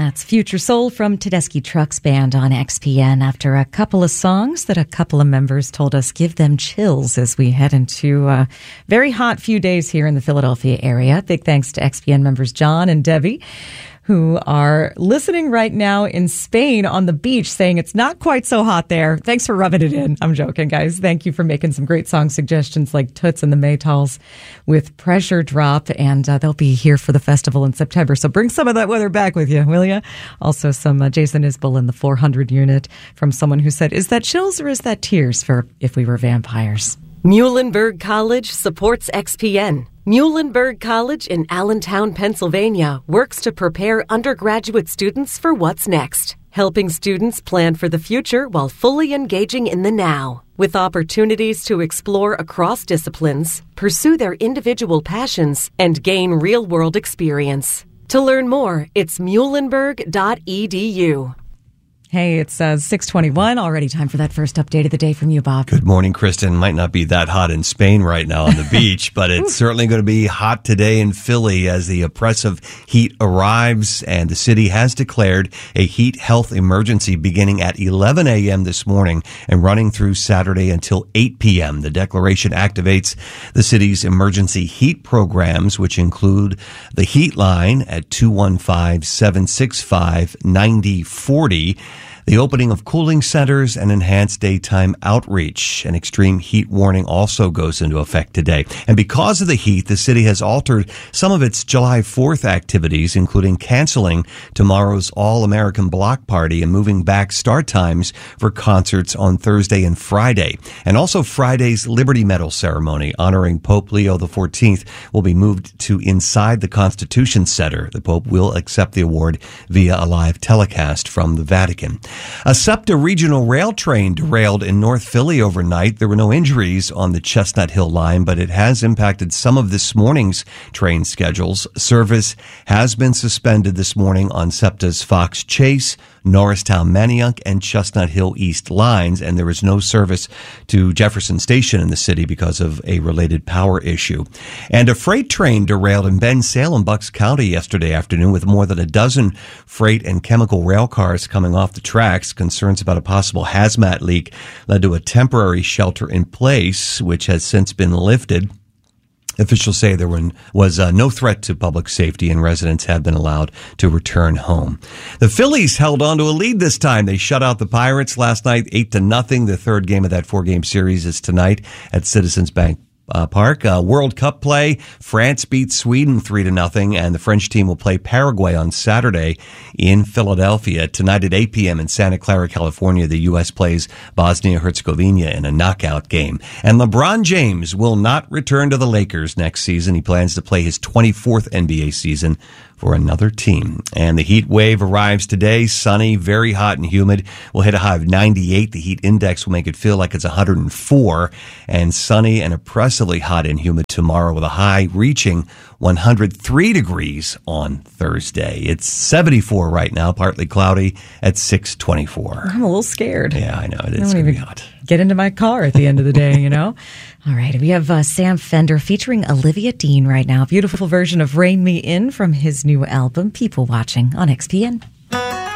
That's Future Soul from Tedeschi Trucks Band on XPN after a couple of songs that a couple of members told us give them chills as we head into a very hot few days here in the Philadelphia area. Big thanks to XPN members John and Debbie, who are listening right now in Spain on the beach saying it's not quite so hot there. Thanks for rubbing it in. I'm joking, guys. Thank you for making some great song suggestions like Toots and the Maytals with Pressure Drop, and they'll be here for the festival in September. So bring some of that weather back with you, will you? Also some Jason Isbell in the 400 unit from someone who said, is that chills or is that tears for If We Were Vampires? Muhlenberg College supports XPN. Muhlenberg College in Allentown, Pennsylvania works to prepare undergraduate students for what's next, helping students plan for the future while fully engaging in the now. With opportunities to explore across disciplines, pursue their individual passions, and gain real-world experience. To learn more, it's muhlenberg.edu. Hey, it's 6:21. Already time for that first update of the day from you, Bob. Good morning, Kristen. Might not be that hot in Spain right now on the beach, but it's certainly going to be hot today in Philly as the oppressive heat arrives, and the city has declared a heat health emergency beginning at 11 a.m. this morning and running through Saturday until 8 p.m. The declaration activates the city's emergency heat programs, which include the heat line at 215-765-9040, the opening of cooling centers and enhanced daytime outreach. An extreme heat warning also goes into effect today. And because of the heat, the city has altered some of its July 4th activities, including canceling tomorrow's All-American Block Party and moving back start times for concerts on Thursday and Friday. And also Friday's Liberty Medal ceremony honoring Pope Leo XIV will be moved to inside the Constitution Center. The Pope will accept the award via a live telecast from the Vatican. A SEPTA regional rail train derailed in North Philly overnight. There were no injuries on the Chestnut Hill line, but it has impacted some of this morning's train schedules. Service has been suspended this morning on SEPTA's Fox Chase, Norristown Manayunk, and Chestnut Hill East lines, and there is no service to Jefferson Station in the city because of a related power issue. And a freight train derailed in Bensalem, Bucks County yesterday afternoon with more than a dozen freight and chemical rail cars coming off the tracks. Concerns about a possible hazmat leak led to a temporary shelter in place, which has since been lifted. Officials say there was no threat to public safety and residents have been allowed to return home. The Phillies held on to a lead this time. They shut out the Pirates last night 8-0. The third game of that 4-game series is tonight at Citizens Bank Park. World Cup play. France beats Sweden 3-0, and the French team will play Paraguay on Saturday in Philadelphia. Tonight at 8 p.m. in Santa Clara, California, the U.S. plays Bosnia-Herzegovina in a knockout game. And LeBron James will not return to the Lakers next season. He plans to play his 24th NBA season for another team. And the heat wave arrives today. Sunny, very hot and humid. We'll hit a high of 98. The heat index will make it feel like it's 104. And sunny and oppressively hot and humid tomorrow with a high reaching 103 degrees on Thursday. It's 74 right now, partly cloudy at 6:24. I'm a little scared. Yeah, I know. It's going to be hot. Get into my car at the end of the day, you know? All right, we have Sam Fender featuring Olivia Dean right now. Beautiful version of Rein Me In from his new album, People Watching, on XPN.